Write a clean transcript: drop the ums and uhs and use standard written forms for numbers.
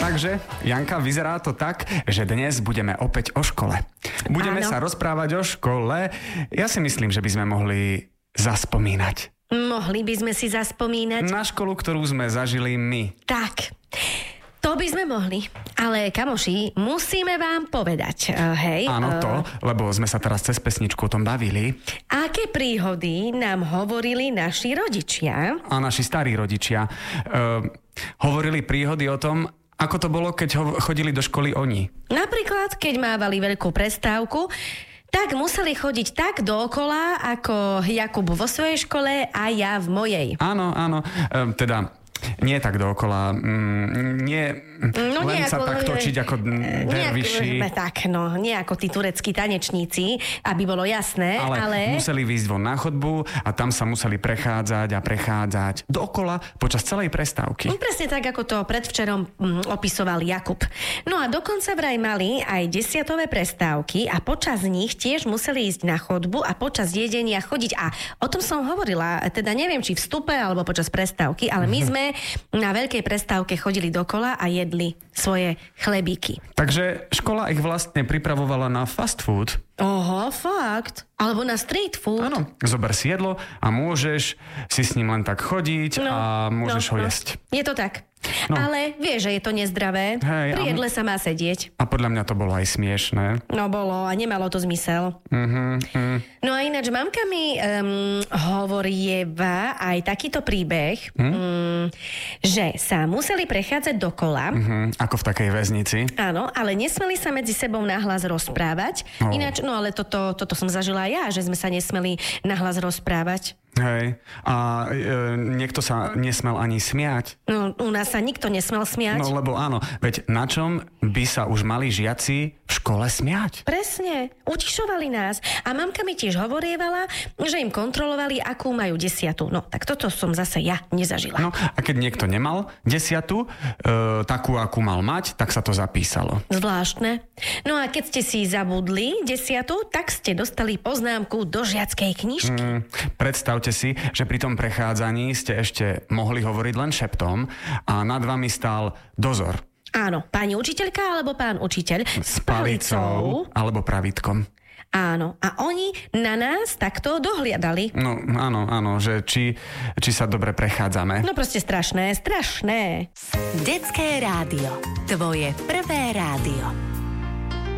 Takže, Janka, vyzerá to tak, že dnes budeme opäť o škole. Budeme sa rozprávať o škole. Ja si myslím, že by sme mohli zaspomínať. Mohli by sme si zaspomínať. Na školu, ktorú sme zažili my. Tak, to by sme mohli. Ale kamoši, musíme vám povedať, hej. Áno, lebo sme sa teraz cez pesničku o tom bavili. Aké príhody nám hovorili naši rodičia? A naši starí rodičia. Hovorili príhody o tom, ako to bolo, keď chodili do školy oni. Napríklad, keď mávali veľkú prestávku, tak museli chodiť tak dookola, ako Jakub vo svojej škole a ja v mojej. Áno, teda nie tak dookola, len sa tak točiť ako derviši. Nie ako tí tureckí tanečníci, aby bolo jasné, ale... museli výjsť von na chodbu a tam sa museli prechádzať dookola počas celej prestávky. Presne tak, ako to predvčerom opisoval Jakub. No a dokonca vraj mali aj 10-tové prestávky a počas nich tiež museli ísť na chodbu a počas jedenia chodiť. A o tom som hovorila, teda neviem, či v vstupe alebo počas prestávky, ale my sme na veľkej prestávke chodili dokola a jedli svoje chlebíky. Takže škola ich vlastne pripravovala na fast food. Oho, fakt? Alebo na street food? Áno, zober si jedlo a môžeš si s ním len tak chodiť a môžeš ho jesť. Je to tak. No. Ale vieš, že je to nezdravé. Pri jedle sa má sedieť. A podľa mňa to bolo aj smiešné. No bolo a nemalo to zmysel. No a ináč mamka mi hovorieva aj takýto príbeh, že sa museli prechádzať dokola. Ako v takej väznici. Áno, ale nesmeli sa medzi sebou nahlas rozprávať. Ináč, ale toto som zažila aj ja, že sme sa nesmeli nahlas rozprávať. Hej, a niekto sa nesmel ani smiať. No, u nás sa nikto nesmel smiať. No, lebo áno, veď na čom by sa už mali žiaci v škole smiať? Presne, utišovali nás. A mamka mi tiež hovorievala, že im kontrolovali, akú majú 10. No, tak toto som zase ja nezažila. No, a keď niekto nemal 10, takú, akú mal mať, tak sa to zapísalo. Zvláštne. No a keď ste si zabudli 10, tak ste dostali poznámku do žiackej knižky. Predstavte si, že pri tom prechádzaní ste ešte mohli hovoriť len šeptom a nad vami stál dozor. Áno, pani učiteľka alebo pán učiteľ s palicou alebo pravítkom. Áno, a oni na nás takto dohliadali. No, áno, že či sa dobre prechádzame. No proste strašné. Detské rádio. Tvoje prvé rádio.